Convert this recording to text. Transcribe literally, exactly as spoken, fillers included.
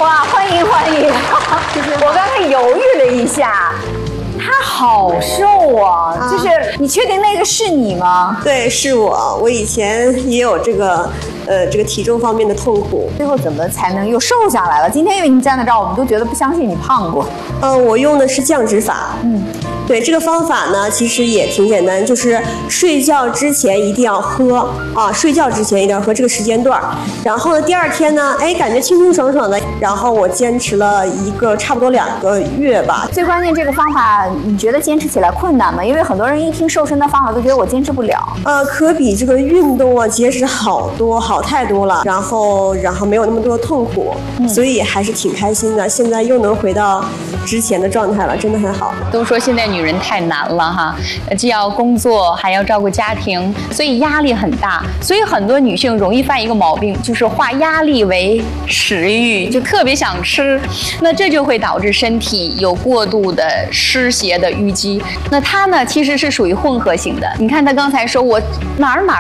哇，欢迎欢迎！我刚才犹豫了一下，他好瘦啊！啊就是你确定那个是你吗？ 对，是我。我以前也有这个，呃，这个体重方面的痛苦。 最后怎么才能又瘦下来了？今天因为你站在这儿，我们都觉得不相信你胖过。 呃，我用的是降脂法。嗯。对，这个方法呢，其实也挺简单，就是睡觉之前一定要喝啊，睡觉之前一定要喝这个时间段。然后呢，第二天呢，哎，感觉清清爽爽的。然后我坚持了一个差不多两个月吧。 最关键这个方法，你觉得坚持起来困难吗？因为很多人一听瘦身的方法都觉得我坚持不了。 呃，可比这个运动啊节食好多，好太多了。然后，然后没有那么多痛苦，嗯、所以还是挺开心的。现在又能回到之前的状态了，真的很好。 都说现在女人太难了哈，既要工作还要照顾家庭，所以压力很大。所以很多女性容易犯一个毛病，就是化压力为食欲，就特别想吃。那这就会导致身体有过度的湿邪的淤积。那她呢，其实是属于混合型的。你看她刚才说我哪儿哪